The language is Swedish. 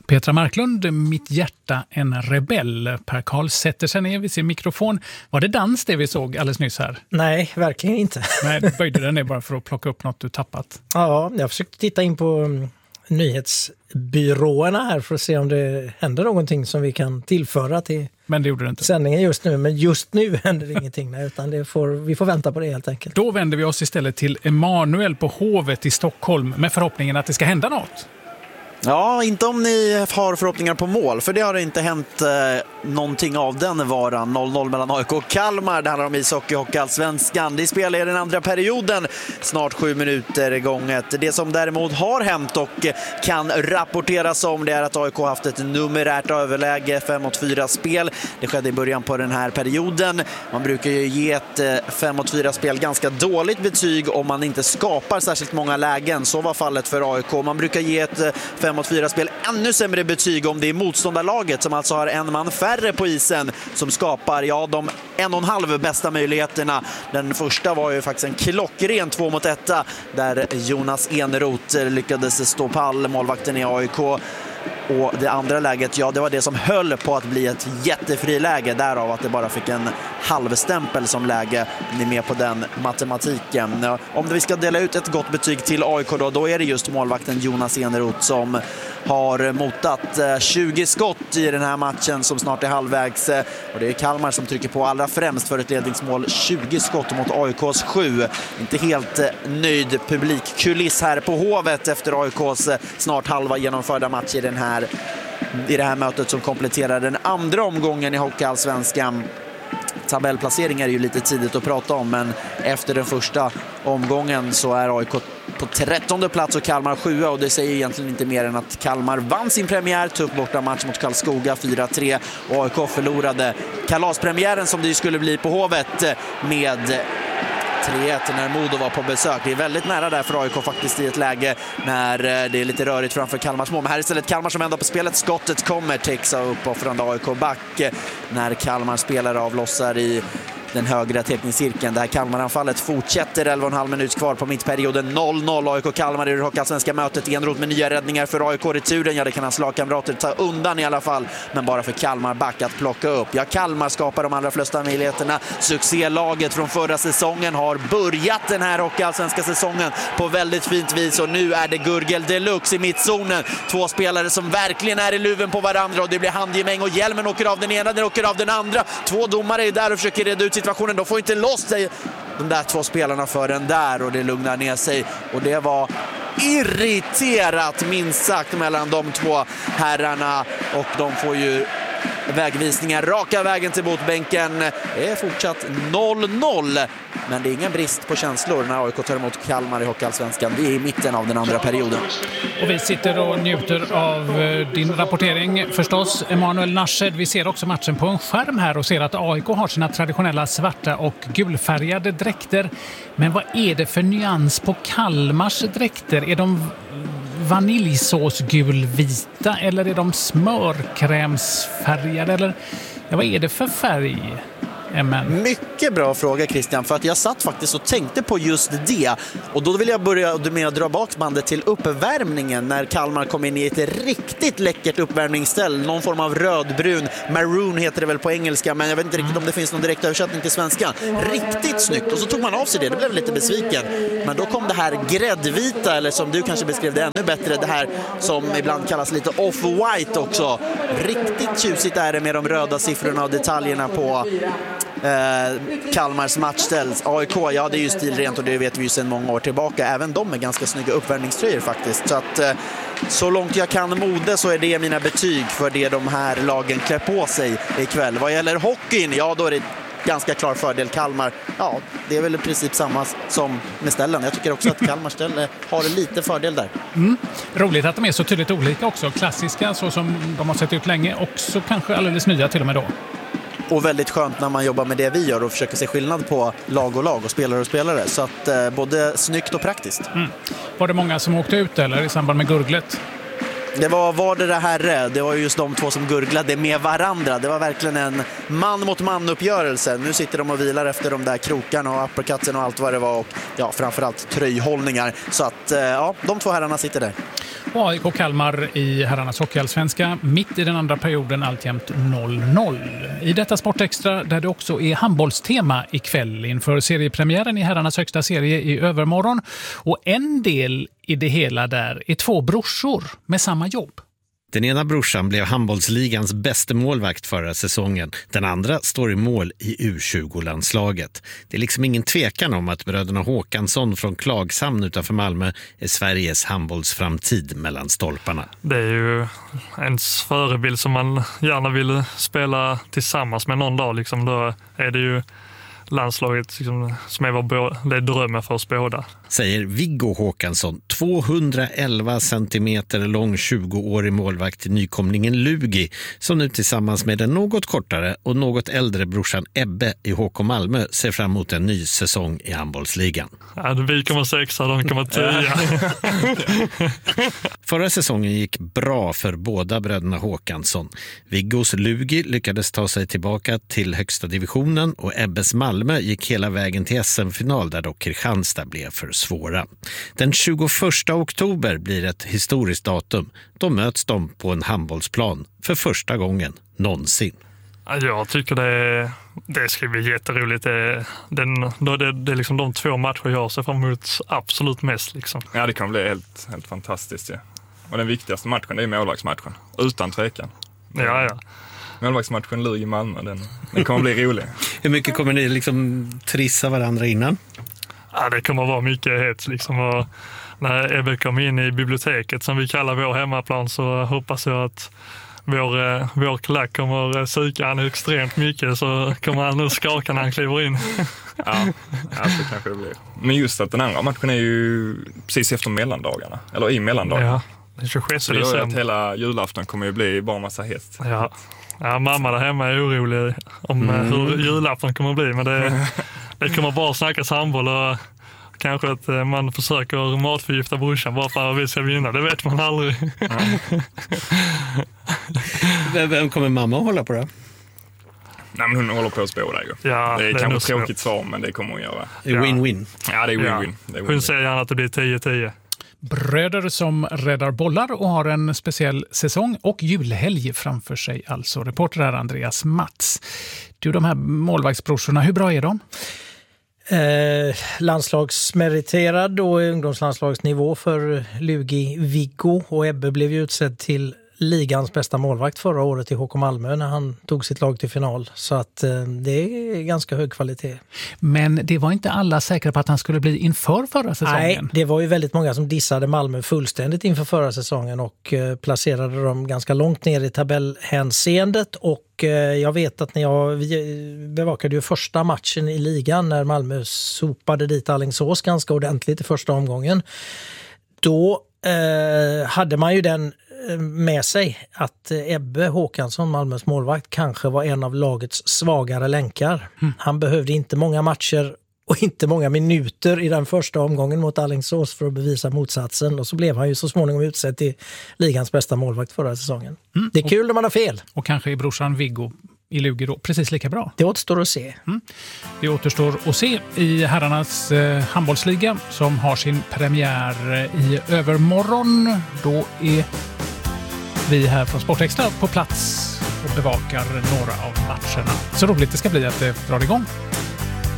Petra Marklund, Mitt hjärta en rebell. Per Karl sätter sig ner vid sin mikrofon. Var det dans det vi såg alldeles nyss här? Nej, verkligen inte. Nej, du böjde den ner bara för att plocka upp något du tappat. Ja, jag försökte titta in på nyhetsbyråerna här för att se om det händer någonting som vi kan tillföra till men det gjorde det inte. Sändningen just nu. Men just nu händer det ingenting, utan vi får vänta på det helt enkelt. Då vänder vi oss istället till Emanuel på Hovet i Stockholm med förhoppningen att det ska hända något. Ja, inte om ni har förhoppningar på mål, för det har det inte hänt någonting av den varan. 0-0 mellan AIK och Kalmar. Det handlar om ishockey och Allsvenskan. Det spelar i den andra perioden, snart 7 minuter gånget. Det som däremot har hänt och kan rapporteras om, det är att AIK har haft ett numerärt överläge, 5-4 spel. Det skedde i början på den här perioden. Man brukar ju ge ett 5-4 spel ganska dåligt betyg om man inte skapar särskilt många lägen. Så var fallet för AIK. Man brukar ge ett 5-4 spel ännu sämre betyg om det är motståndarlaget, som alltså har en man färre på isen, som skapar de 1,5 bästa möjligheterna. Den första var ju faktiskt en klockren 2-1 där Jonas Eneroth lyckades stå pall, målvakten i AIK. Och det andra läget, det var det som höll på att bli ett jättefriläge, därav att det bara fick en halvstämpel som läge. Ni är med på den matematiken. Om vi ska dela ut ett gott betyg till AIK då är det just målvakten Jonas Eneroth som har motat 20 skott i den här matchen som snart är halvvägs. Och det är Kalmar som trycker på allra främst för ett ledningsmål. 20 skott mot AIKs 7. Inte helt nöjd publikkuliss här på Hovet efter AIKs snart halva genomförda match i det här mötet som kompletterar den andra omgången i Hockeyallsvenskan. Tabellplaceringar är ju lite tidigt att prata om, men efter den första omgången så är AIK på 13:e plats och Kalmar 7, och det säger egentligen inte mer än att Kalmar vann sin premiär, tuff borta match mot Karlskoga 4-3, och AIK förlorade kalaspremiären som det skulle bli på Hovet med 3-1 när Modo var på besök. Det är väldigt nära där för AIK faktiskt i ett läge när det är lite rörigt framför Kalmars mål. Men här är istället Kalmar som ändå på spelet. Skottet kommer täcka upp offrande AIK-back när Kalmar spelare avlossar i den högra teckningscirkeln. Det här Kalmaranfallet fortsätter 11,5 minuter kvar på mittperioden. 0-0 AIK-Kalmar i det hockeyallsvenska mötet. Enroth med nya räddningar för AIK-returen. Ja, det kan hans lagkamrater ta undan i alla fall, men bara för Kalmar back att plocka upp. Ja, Kalmar skapar de allra flesta möjligheterna. Succélaget från förra säsongen har börjat den här hockeyallsvenska säsongen på väldigt fint vis, och nu är det Gurgel Deluxe i mittzonen. 2 spelare som verkligen är i luven på varandra, och det blir handgemäng och hjälmen åker av den ena, den åker av den andra. 2 domare är där och försöker reda ut situationen. De får inte loss sig, de där 2 spelarna, för den där, och det lugnar ner sig. Och det var irriterat minst sagt mellan de 2 herrarna, och de får ju vägvisningar raka vägen till botbänken. Det är fortsatt 0-0, men det är ingen brist på känslor när AIK tar emot Kalmar i Hockeyallsvenskan. Det är i mitten av den andra perioden. Och vi sitter och njuter av din rapportering förstås, Emanuel Nasched. Vi ser också matchen på en skärm här och ser att AIK har sina traditionella svarta och gulfärgade dräkter. Men vad är det för nyans på Kalmars dräkter? Är de vaniljsåsgulvita eller är de smörkrämsfärgade, eller vad är det för färg? Amen. Mycket bra fråga, Christian, för att jag satt faktiskt och tänkte på just det, och då vill jag börja med att dra bak bandet till uppvärmningen när Kalmar kom in i ett riktigt läckert uppvärmningsställ, någon form av rödbrun, maroon heter det väl på engelska, men jag vet inte riktigt om det finns någon direkt översättning till svenska. Riktigt snyggt, och så tog man av sig det blev lite besviken, men då kom det här gräddvita, eller som du kanske beskrev det ännu bättre, det här som ibland kallas lite off-white också. Riktigt tjusigt är det med de röda siffrorna och detaljerna på Kalmars matchställs. AIK, ja, det är ju stilrent, och det vet vi ju sedan många år tillbaka. Även de är ganska snygga uppvärmningströjor faktiskt. Så att så långt jag kan mode så är det mina betyg för det de här lagen klär på sig ikväll. Vad gäller hockeyn, ja, då är det ganska klar fördel Kalmar. Ja, det är väl i princip samma som med ställen. Jag tycker också att Kalmar ställe har lite fördel där. Roligt att de är så tydligt olika också. Klassiska så som de har sett ut länge, och så kanske alldeles nya till och med då. Och väldigt skönt när man jobbar med det vi gör och försöker se skillnad på lag och spelare. Så att både snyggt och praktiskt. Var det många som åkte ut eller i samband med gurglet? Det var vardera herre. Det var just de två som gurglade med varandra. Det var verkligen en man mot man-uppgörelse. Nu sitter de och vilar efter de där krokarna och uppercutsen och allt vad det var. Och ja, framförallt tröjhållningar. Så att ja, de två herrarna sitter där. AIK och Kalmar i herrarnas hockeyallsvenska. Mitt i den andra perioden alltjämt 0-0. I detta Sportextra där det också är handbollstema ikväll inför seriepremiären i herrarnas högsta serie i övermorgon. Och en del i det hela där är två brorsor med samma jobb. Den ena brorsan blev handbollsligans bästa målvakt förra säsongen. Den andra står i mål i U20-landslaget. Det är liksom ingen tvekan om att bröderna Håkansson från Klagshamn utanför Malmö är Sveriges handbollsframtid mellan stolparna. Det är ju ens förebild som man gärna vill spela tillsammans med någon dag. Liksom. Då är det ju landslaget liksom, som är drömmen för oss båda. Säger Viggo Håkansson, 211 centimeter lång 20-årig målvakt till nykomlingen Lugi, som nu tillsammans med den något kortare och något äldre brorsan Ebbe i HK Malmö ser fram emot en ny säsong i handbollsligan. Ja, vi kommer 6 och de kommer 10. Förra säsongen gick bra för båda bröderna Håkansson. Viggos Lugi lyckades ta sig tillbaka till högsta divisionen och Ebbes Malmö gick hela vägen till SM-final där dock Kristianstad blev för svåra. Den 21 oktober blir ett historiskt datum. Då möts de på en handbollsplan för första gången någonsin. Jag tycker det ska bli jätteroligt. Det är liksom de 2 matcher jag ser fram emot absolut mest. Liksom. Ja, det kan bli helt fantastiskt. Ja. Och den viktigaste matchen är målvaktsmatchen, utan tvekan. Ja. Målvaktsmatchen Lugi Malmö, den kommer bli rolig. Hur mycket kommer ni liksom trissa varandra innan? Ja, det kommer vara mycket hets liksom. Och när Ebbe kom in i biblioteket som vi kallar vår hemmaplan så hoppas jag att vår klack kommer suka han extremt mycket så kommer han nu skaka när han kliver in. Ja, så kanske det blir. Men just att den andra matchen är ju precis efter mellandagarna, eller i mellandagarna. Ja, den 26 så det gör att hela julafton kommer ju bli bara massa hets. Ja, mamma där hemma är orolig om hur julafton kommer att bli, men det kommer bara snackas handboll och kanske att man försöker matförgifta brorsan bara för att vi ska vinna. Det vet man aldrig. Vem kommer mamma att hålla på det? Nej, men hon håller på att spåra ju. Ja, det är kanske tråkigt svar, men det kommer hon göra. Win-win. Ja, det är win-win. Hon säger gärna att det blir 10-10. Bröder som räddar bollar och har en speciell säsong och julhelg framför sig. Alltså reporter här Andreas Mats. Du, de här målvaktsbrorsorna, hur bra är de? Landslagsmeriterad och ungdomslandslagsnivå för Lugi Viggo, och Ebbe blev ju utsedd till ligans bästa målvakt förra året i HK Malmö när han tog sitt lag till final. Så att det är ganska hög kvalitet. Men det var inte alla säkra på att han skulle bli inför förra säsongen. Nej, det var ju väldigt många som dissade Malmö fullständigt inför förra säsongen och placerade dem ganska långt ner i tabellhänseendet. Och jag vet att vi bevakade ju första matchen i ligan när Malmö sopade dit Alingsås ganska ordentligt i första omgången. Då hade man ju den med sig att Ebbe Håkansson, Malmös målvakt, kanske var en av lagets svagare länkar. Han behövde inte många matcher och inte många minuter i den första omgången mot Alingsås för att bevisa motsatsen. Och så blev han ju så småningom utsedd till ligans bästa målvakt förra säsongen. Det är kul när man har fel. Och kanske är brorsan Viggo i Lugi då precis lika bra. Det återstår att se. Det återstår att se i herrarnas handbollsliga som har sin premiär i övermorgon. Då är vi här från Sportextra på plats och bevakar några av matcherna. Så roligt det ska bli att det drar igång.